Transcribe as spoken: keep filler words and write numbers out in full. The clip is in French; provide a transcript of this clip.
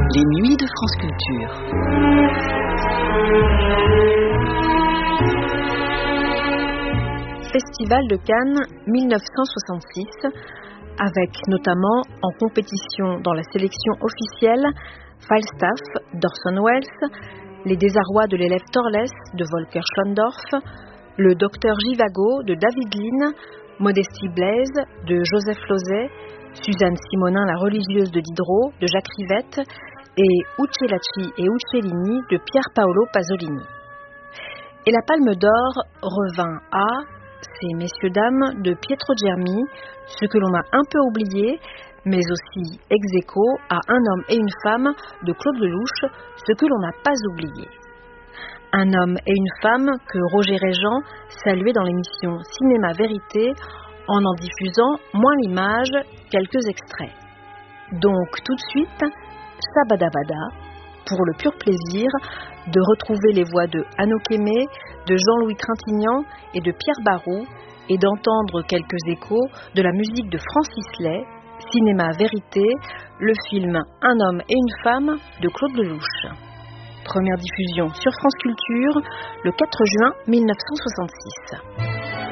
Les nuits de France Culture. Festival de Cannes mille neuf cent soixante-six, avec notamment en compétition dans la sélection officielle Falstaff d'Orson Welles, Les désarrois de l'élève Torlès de Volker Schlöndorff, Le docteur Givago de David Lean, Modestie Blaise de Joseph Losey, Suzanne Simonin, la religieuse de Diderot de Jacques Rivette et Uccelacci et Uccellini de Pier Paolo Pasolini. Et la Palme d'Or revint à ces messieurs dames de Pietro Germi, ce que l'on a un peu oublié, mais aussi ex aequo à Un homme et une femme de Claude Lelouch, ce que l'on n'a pas oublié. Un homme et une femme que Roger Régent saluait dans l'émission Cinéma Vérité en en diffusant moins l'image, quelques extraits. Donc tout de suite, Sabadabada, pour le pur plaisir de retrouver les voix de Anouk Aimée, de Jean-Louis Trintignant et de Pierre Barou et d'entendre quelques échos de la musique de Francis Lay, Cinéma Vérité, le film Un homme et une femme de Claude Lelouch. Première diffusion sur France Culture le quatre juin mille neuf cent soixante-six.